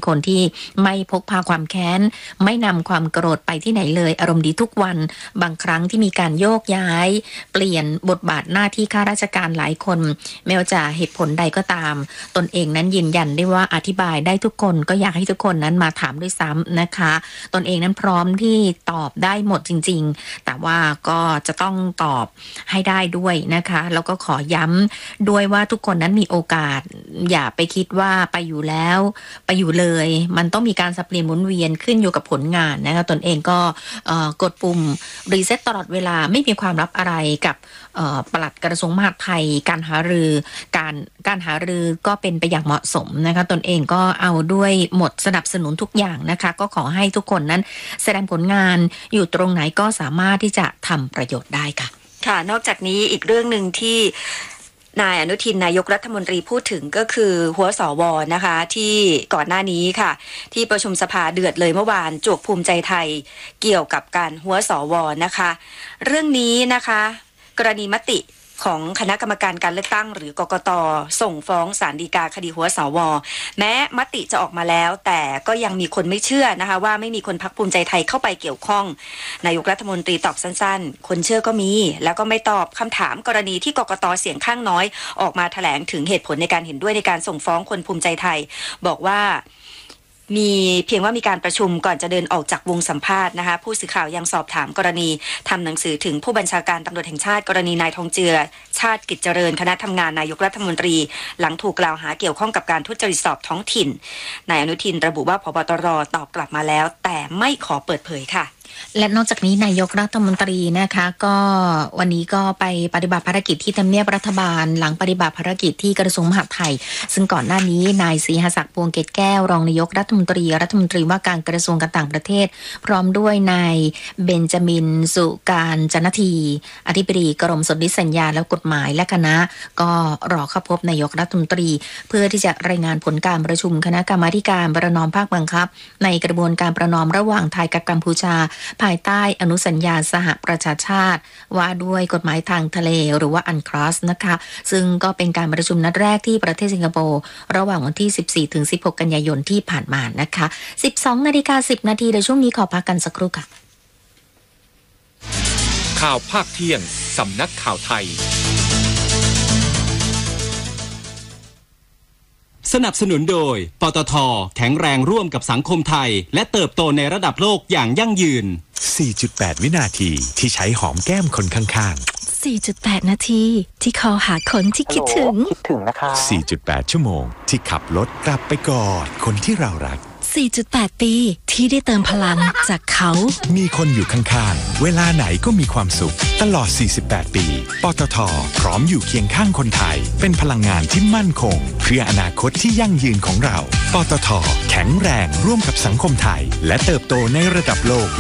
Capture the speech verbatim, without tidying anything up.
คนที่ไม่พกพาความแค้นไม่นำความโกรธไปที่ไหนเลยอารมณ์ดีทุกวันบางครั้งที่มีการโยกย้ายเปลี่ยนบทบาทหน้าที่ข้าราชการหลายคนไม่ว่าจะเหตุผลใดก็ตามตนเองนั้นยืนยันได้ว่าอธิบายได้ทุกคนก็อยากให้ทุกคนนั้นมาถามด้วยซ้ำนะคะตนเองนั้นพร้อมที่ตอบได้หมดจริงๆแต่ว่าก็จะต้องตอบให้ได้ด้วยนะคะแล้วก็ขอย้ำด้วยว่าทุกคนนั้นมีโอกาสอย่าไปคิดว่าไปอยู่แล้วไปอยู่เลยมันต้องมีการสับเปลี่ยนหมุนเวียนขึ้นอยู่กับผลงานนะคะตนเองก็กดปุ่มรีเซ็ตตลอดเวลาไม่มีความลับอะไรกับปลัดกระทรวงมหาดไทยการหารือการการหารือก็เป็นไปอย่างเหมาะสมนะคะตนเองก็เอาด้วยหมดสนับสนุนทุกอย่างนะคะก็ขอให้ทุกคนนั้นแสดงผลงานอยู่ตรงไหนก็สามารถที่จะทำประโยชน์ได้ค่ะค่ะนอกจากนี้อีกเรื่องหนึ่งที่นายอนุทินนายกรัฐมนตรีพูดถึงก็คือหัวสวนะคะที่ก่อนหน้านี้ค่ะที่ประชุมสภาเดือดเลยเมื่อวานจวกภูมิใจไทยเกี่ยวกับการหัวสวนะคะเรื่องนี้นะคะกรณีมติของคณะกรรมการการเลือกตั้งหรือกกต.ส่งฟ้องศาลฎีกาคดีหัวสวแม้มติจะออกมาแล้วแต่ก็ยังมีคนไม่เชื่อนะคะว่าไม่มีคนพรรคภูมิใจไทยเข้าไปเกี่ยวข้องนายกรัฐมนตรีตอบสั้นๆคนเชื่อก็มีแล้วก็ไม่ตอบคำถามกรณีที่กกต.เสียงข้างน้อยออกมาแถลงถึงเหตุผลในการเห็นด้วยในการส่งฟ้องคนภูมิใจไทยบอกว่ามีเพียงว่ามีการประชุมก่อนจะเดินออกจากวงสัมภาษณ์นะคะผู้สื่อข่าวยังสอบถามกรณีทำหนังสือถึงผู้บัญชาการตำรวจแห่งชาติกรณีนายทองเจือชาติกิจเจริญคณะทำงานนายกรัฐมนตรีหลังถูกกล่าวหาเกี่ยวข้องกับการทุจริตสอบท้องถิ่นนายอนุทินระบุว่าผบตรตอบกลับมาแล้วแต่ไม่ขอเปิดเผยค่ะและนอกจากนี้นายกรัฐมนตรีนะคะก็วันนี้ก็ไปปฏิบัติภารกิจที่ทำเนียบรัฐบาลหลังปฏิบัติภารกิจที่กระทรวงมหาดไทยซึ่งก่อนหน้านี้นายศรีหศักดิ์พวงเกตแก้วรองนายกรัฐมนตรีรัฐมนตรีว่าการกระทรวงการต่างประเทศพร้อมด้วยนายเบนจามินสุการจนทีอธิบดีกรมสนธิสัญญาและกฎหมายและคณะก็รอเข้าพบนายกรัฐมนตรีเพื่อที่จะรายงานผลการประชุมคณะกรรมาธิการประนอมภาคบังคับในกระบวนการประนอมระหว่างไทยกับกัมพูชาภายใต้อนุสัญญาสหประชาชาติว่าด้วยกฎหมายทางทะเลหรือว่าอันครอสนะคะซึ่งก็เป็นการประชุมนัดแรกที่ประเทศสิงคโปร์ระหว่างวันที่ สิบสี่ถึงสิบหก กันยายนที่ผ่านมานะคะ สิบสองนาฬิกาสิบนาทีในช่วงนี้ขอพักกันสักครู่ค่ะข่าวภาคเที่ยงสำนักข่าวไทยสนับสนุนโดยปตท.แข็งแรงร่วมกับสังคมไทยและเติบโตในระดับโลกอย่างยั่งยืนสี่จุดแปด วินาทีที่ใช้หอมแก้มคนข้างๆ สี่จุดแปด นาทีที่คอหาคนที่คิดถึงคิดถึงนะคะ สี่จุดแปด ชั่วโมงที่ขับรถกลับไปกอดคนที่เรารักสี่จุดแปด ปีที่ได้เติมพลังจากเขามีคนอยู่ข้างๆเวลาไหนก็มีความสุขตลอดสี่สิบแปดปีปตท.พร้อมอยู่เคียงข้างคนไทยเป็นพลังงานที่มั่นคงเพื่ออนาคตที่ยั่งยืนของเราปตท.แข็งแรงร่วมกับสังคมไทยและเติบโตในระดับโลก